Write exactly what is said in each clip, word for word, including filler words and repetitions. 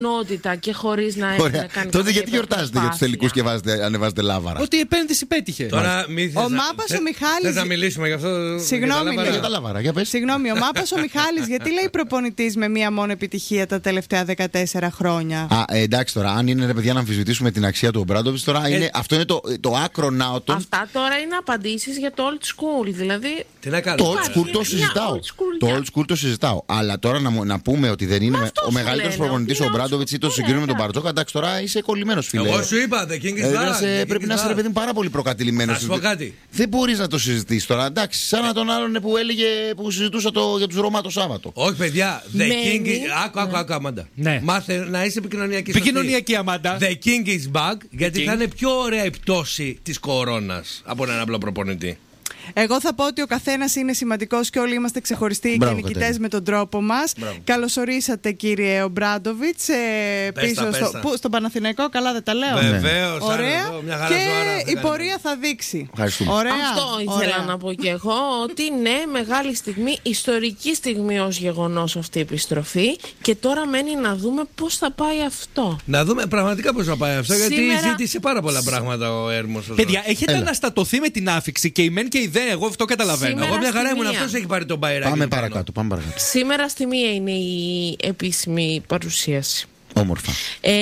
νότητα και χωρίς να έχει να κάνει. Τότε γιατί γιορτάζετε για τους τελικούς και βάζετε, ανεβάζετε λάβαρα? Ότι η επένδυση πέτυχε. Τώρα, μη ο Μάπας ο Μιχάλης. Δεν θα μιλήσουμε γι' αυτό. Συγγνώμη, για τα λάβαρα. Για πες. Συγγνώμη, ο Μάπας ο Μιχάλης γιατί λέει προπονητής με μία μόνο επιτυχία τα τελευταία δεκατέσσερα χρόνια? Α, ε, εντάξει τώρα, αν είναι ρε παιδιά να αμφισβητήσουμε την αξία του Ομπράντοβιτς, τώρα είναι, αυτό είναι το, το άκρο ναότον. Αυτά τώρα είναι απαντήσεις για το old school. Δηλαδή. Τι να κάνω. Το old school το συζητάω. Το old school το συζητάω. Αλλά τώρα να, να πούμε ότι δεν είναι ο μεγαλύτερος προπονητής ο Ομπράντοβιτς ή το συγκρίνουμε με τον Μπαρτζόκα, εντάξει τώρα είσαι κολλημένος φίλε. Εγώ σου είπα, the king is back. Πρέπει να είσαι ρε παιδί πάρα πολύ προκατηλημένος. Να σου πω κάτι. Δεν μπορείς να το συζητήσεις τώρα. Εντάξει, σαν τον άλλον που έλεγε που συζητούσα το, για τους Ρωμά το Σάββατο. Όχι, παιδιά. The king is. Άκου, άκου, άκου, Αμάντα. Μάθε να είσαι επικοινωνιακή. Επικοινωνιακή, Αμάντα. The king is back, γιατί θα είναι πιο ωραία η πτώση της κορώνας από έναν απλό προπονητή. Εγώ θα πω ότι ο καθένας είναι σημαντικός και όλοι είμαστε ξεχωριστοί Μπράβο, και νικητές με τον τρόπο μας. Καλωσορίσατε κύριε Ομπράντοβιτς ε, πίσω πέστα. στο, που, στον Παναθηναϊκό. Καλά δεν τα λέω? Βεβαίως. Ωραία. Εδώ, μια χαρά Και ζωάρα, η πορεία θα δείξει. Ωραία. Αυτό ήθελα Ωραία. να πω και εγώ. Ότι ναι, μεγάλη στιγμή, ιστορική στιγμή ως γεγονός αυτή η επιστροφή. Και τώρα μένει να δούμε πώς θα πάει αυτό. Να δούμε πραγματικά πώς θα πάει αυτό, γιατί Σήμερα... ζήτησε πάρα πολλά πράγματα ο Έρμος. Παιδιά, έχετε Έλα. αναστατωθεί με την άφιξη και η μεν και η δε. Εγώ αυτό καταλαβαίνω. Σήμερα Εγώ μια χαρά ήμουν, μία. αυτός έχει πάρει τον μπαϊράκι. Πάμε παρακάτω, πάμε παρακάτω. Σήμερα στη μία είναι η επίσημη παρουσίαση. Όμορφα.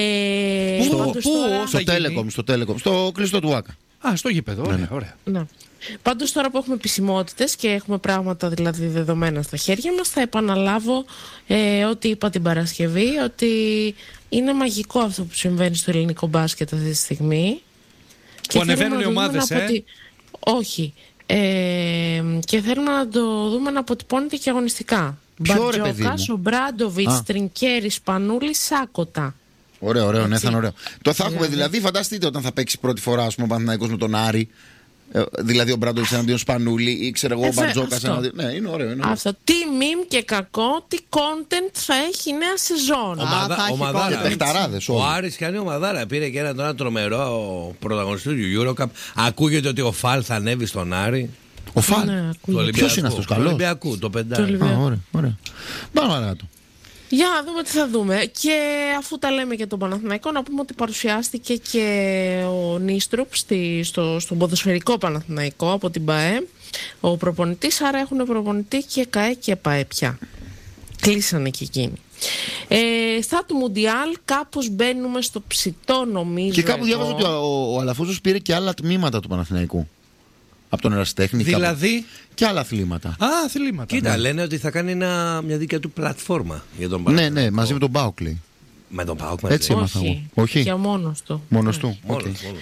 Ε, Στο, πάντως πού, τώρα... στο Telecom, στο Telecom, στο κλειστό του Άκα. Α, στο γήπεδο. Ωραία, ωραία. Ναι. Πάντως τώρα που έχουμε επισημότητες και έχουμε πράγματα δηλαδή δεδομένα στα χέρια μας, θα επαναλάβω ε, ό,τι είπα την Παρασκευή, ότι είναι μαγικό αυτό που συμβαίνει στο ελληνικό μπάσκετ αυτή τη στιγμή. Που ανεβαίνουν οι ομάδες, ε? Τη... Όχι. Ε, και θέλουμε να το δούμε να αποτυπώνεται και αγωνιστικά. Μπαρτζόκας, ο Μπράντοβιτς, Τρινκέρι, Σπανούλη, Σάκοτα. Ωραίο, ωραίο, ναι, θα είναι ωραίο. Το θα έχουμε δηλαδή, φανταστείτε όταν θα παίξει πρώτη φορά ας πούμε, ο Παναθηναϊκός με τον Άρη. Ε, δηλαδή ο Μπράντοβιτς εναντίον Σπανούλη ή ξέρω εγώ ο Μπαρτζόκας εναντίον. Ναι, είναι ωραίο. Είναι ωραίο. Αυτό. Τι μιμ και κακό, τι content θα έχει η νέα σεζόν. Ομαδα, ομαδάρα. Παιχταράδες, ο Άρης κάνει ομαδάρα. Πήρε και ένα τώρα τρομερό πρωταγωνιστή του Eurocup. Ακούγεται ότι ο Φαλ θα ανέβει στον Άρη. Ο Φαλ. Ναι, ποιος είναι αυτός, καλός? Το Ολυμπιακού, το πεντάρι. Ωραία, ωραία. Πάμε παρακάτω. Για να δούμε τι θα δούμε. Και αφού τα λέμε για τον Παναθηναϊκό, να πούμε ότι παρουσιάστηκε και ο Νίστρουπ στη, στο, στον ποδοσφαιρικό Παναθηναϊκό από την ΠΑΕ, ο προπονητής. Άρα έχουν προπονητή και ΚΑΕ και ΠΑΕ πια. Κλείσανε και εκείνοι. Ε, στα του Μουντιάλ κάπως μπαίνουμε στο ψητό, νομίζω. Και κάπου εγώ. διάβαζα ότι ο, ο Αλαφούζος πήρε και άλλα τμήματα του Παναθηναϊκού. Από τον Ερασιτέχνη. Δηλαδή. Κάπου. Και άλλα αθλήματα. Α, αθλήματα. Κοίτα, ναι. λένε ότι θα κάνει ένα, μια δίκαια του πλατφόρμα για τον Ναι, Παναθηναϊκό. ναι, μαζί με τον Μπάουκ λέει. Με τον Πάοκ μαζί. Έτσι έμαθα εγώ. Όχι, Όχι. για μόνος του. Μόνος του. Μόνος, Okay. μόνος.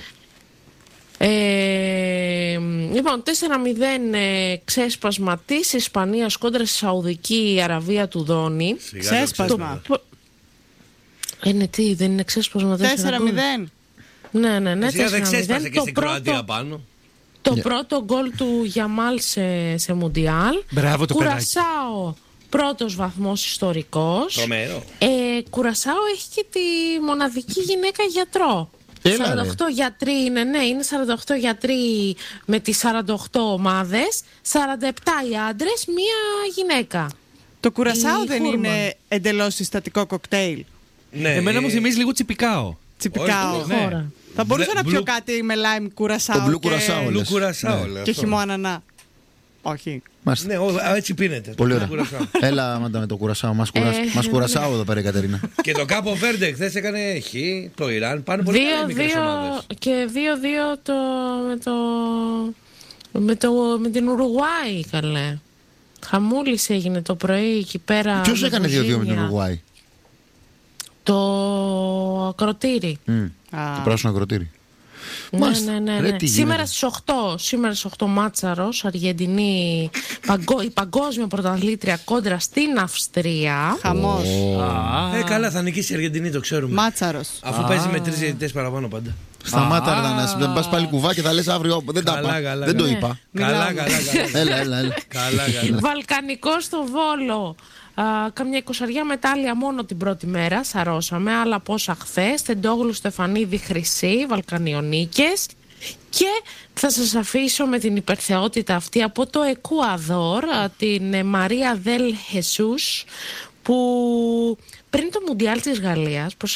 Ε, λοιπόν, τέσσερα μηδέν ε, ξέσπασμα της Ισπανίας κόντρα στη Σαουδική Αραβία του Δόνη. Ξέσπασμα. Ε, ναι, τι, δεν είναι ξέσπασμα τέσσερα μηδέν. Ναι, ναι, ναι. Εσύ δεν ξέσπασε και Το στην Κροατία πρώτο, πάνω. το Yeah. πρώτο γκολ του Γιαμάλ σε, σε Μουντιάλ. Μπράβο το παιδάκι. Κουρασάο, πρώτος βαθμός ιστορικός. Τρομερό. Ε, Κουρασάο έχει και τη μοναδική γυναίκα γιατρό. Έλα, σαράντα οκτώ ρε. γιατροί είναι, ναι, είναι σαράντα οκτώ γιατροί με τις σαράντα οκτώ ομάδες, σαράντα επτά οι άντρες, μία γυναίκα. Το Κουρασάο Η δεν Φούρμαν. είναι εντελώς συστατικό κοκτέιλ? Ναι, Εμένα μου ε, θυμίζει λίγο τσιπικάο. Τσιπικάο. Όχι, ναι. Χώρα. Θα μπορούσα Μπλε- να πιω μπλου- κάτι με lime Κουρασάο. Το μπλου και... Κουρασάο, Λου λες. Κουρασάο, Ναι. λέω Και αυτό. χυμό ανανά. Όχι. Μάλιστα. Ναι, ο- α, έτσι πίνεται. Πολύ Το ωραία. Κουρασάο. Έλα, μάντα με το Κουρασάο. Μας, κουρασ... Ε, μας Κουρασάο εδώ πέρα η Κατερίνα. Και το Κάπο Βέρντε χθες έκανε χ, το Ιράν. Πάνε πολύ καλά οι δύο μικρές δύο ομάδες. και δύο δύο το, με, το, με, το, με την Ουρουγουάη, καλέ. Χαμούλης έγινε το πρωί εκεί πέρα. Ποιος με έκανε δύο δύο με την Βουζίνια. Ουρουγουάη? Το ακροτήρι. Μμ, Α. Το πράσινο ακροτήρι. Ναι, Μάλιστα. ναι, ναι, Ρε, ναι. τι Σήμερα γίνεται. στις οκτώ, σήμερα στις οκτώ Μάτσαρος, Αργεντινή, παγκο, η παγκόσμια πρωταθλήτρια κόντρα στην Αυστρία. Χαμός. Ε, καλά, θα νικήσει η Αργεντινή, το ξέρουμε. Μάτσαρος. Αφού παίζει με τρεις διαιτητές παραπάνω πάντα. Σταμάτα ρε, να δεν πας πάλι κουβά και θα λες αύριο. Δεν τα Καλά, είπα. καλά, Δεν το καλά. είπα. Καλά, καλά, καλά. Έλα, έλα, έλα. Καλά, καλά. Βαλκανικό στο Βόλο. Α, καμιά εικοσαριά μετάλλια μόνο την πρώτη μέρα, σαρώσαμε, άλλα πόσα χθες. Τεντόγλου, Στεφανίδη, Χρυσή, Βαλκανιονίκες. Και θα σας αφήσω με την υπερθεότητα αυτή από το Εκουαδόρ, την Μαρία Δελ Χεσούς, που πριν το Μουντιάλ της Γαλλίας,